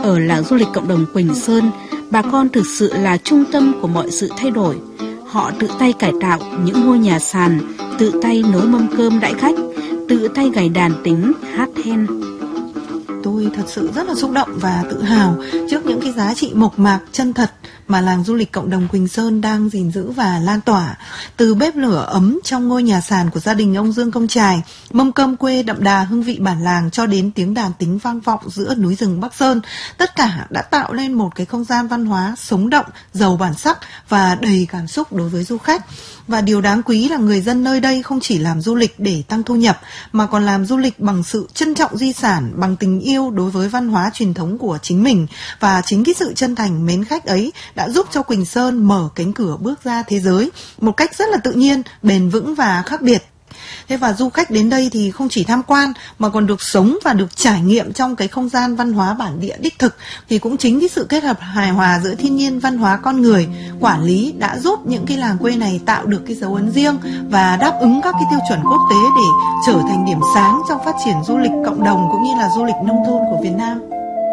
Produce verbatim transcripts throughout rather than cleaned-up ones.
Ở làng du lịch cộng đồng Quỳnh Sơn, bà con thực sự là trung tâm của mọi sự thay đổi. Họ tự tay cải tạo những ngôi nhà sàn, tự tay nấu mâm cơm đãi khách, tự tay gảy đàn tính, hát then. Tôi thật sự rất là xúc động và tự hào trước những cái giá trị mộc mạc, chân thật mà làng du lịch cộng đồng Quỳnh Sơn đang gìn giữ và lan tỏa. Từ bếp lửa ấm trong ngôi nhà sàn của gia đình ông Dương Công Trài, mâm cơm quê đậm đà hương vị bản làng cho đến tiếng đàn tính vang vọng giữa núi rừng Bắc Sơn, tất cả đã tạo nên một cái không gian văn hóa sống động, giàu bản sắc và đầy cảm xúc đối với du khách. Và điều đáng quý là người dân nơi đây không chỉ làm du lịch để tăng thu nhập, mà còn làm du lịch bằng sự trân trọng di sản, bằng tình yêu đối với văn hóa truyền thống của chính mình. Và chính cái sự chân thành mến khách ấy đã giúp cho Quỳnh Sơn mở cánh cửa bước ra thế giới một cách rất là tự nhiên, bền vững và khác biệt. Thế và du khách đến đây thì không chỉ tham quan mà còn được sống và được trải nghiệm trong cái không gian văn hóa bản địa đích thực. Thì cũng chính cái sự kết hợp hài hòa giữa thiên nhiên, văn hóa, con người, quản lý đã giúp những cái làng quê này tạo được cái dấu ấn riêng và đáp ứng các cái tiêu chuẩn quốc tế để trở thành điểm sáng trong phát triển du lịch cộng đồng cũng như là du lịch nông thôn của Việt Nam.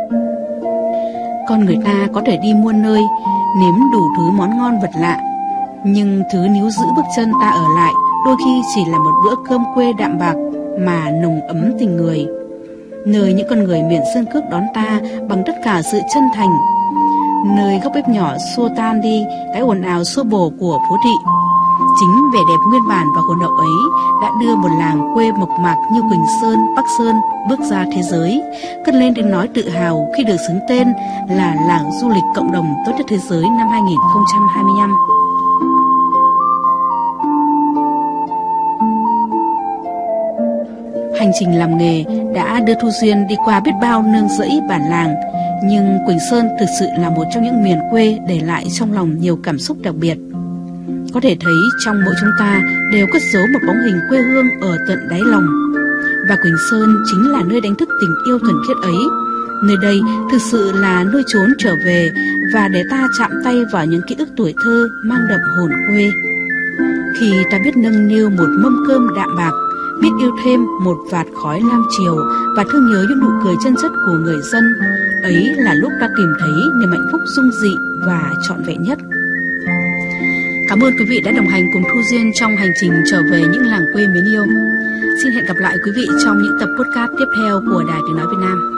Con người ta có thể đi muôn nơi, nếm đủ thứ món ngon vật lạ, nhưng thứ níu giữ bước chân ta ở lại đôi khi chỉ là một bữa cơm quê đạm bạc mà nồng ấm tình người, nơi những con người miền Sơn Cước đón ta bằng tất cả sự chân thành, nơi góc bếp nhỏ xua tan đi cái ồn ào xô bồ của phố thị. Chính vẻ đẹp nguyên bản và hồn hậu ấy đã đưa một làng quê mộc mạc như Quỳnh Sơn, Bắc Sơn bước ra thế giới, cất lên tiếng nói tự hào khi được xứng tên là làng du lịch cộng đồng tốt nhất thế giới năm hai nghìn không trăm hai mươi lăm. Hành trình làm nghề đã đưa Thu Duyên đi qua biết bao nương rẫy bản làng, nhưng Quỳnh Sơn thực sự là một trong những miền quê để lại trong lòng nhiều cảm xúc đặc biệt. Có thể thấy trong mỗi chúng ta đều cất giấu một bóng hình quê hương ở tận đáy lòng. Và Quỳnh Sơn chính là nơi đánh thức tình yêu thuần khiết ấy. Nơi đây thực sự là nơi trốn trở về và để ta chạm tay vào những ký ức tuổi thơ mang đậm hồn quê. Khi ta biết nâng niu một mâm cơm đạm bạc, biết yêu thêm một vạt khói lam chiều và thương nhớ những nụ cười chân chất của người dân, ấy là lúc ta tìm thấy niềm hạnh phúc dung dị và trọn vẹn nhất. Cảm ơn quý vị đã đồng hành cùng Thu Duyên trong hành trình trở về những làng quê mến yêu. Xin hẹn gặp lại quý vị trong những tập podcast tiếp theo của Đài Tiếng Nói Việt Nam.